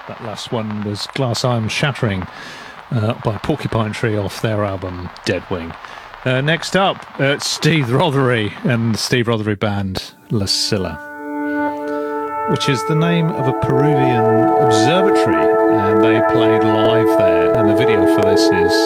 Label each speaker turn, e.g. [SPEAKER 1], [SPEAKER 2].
[SPEAKER 1] That last one was Glass Arm Shattering by Porcupine Tree off their album Deadwing. Next up, Steve Rothery and the Steve Rothery band La Silla, which is the name of a Peruvian observatory, and they played live there, and the video for this is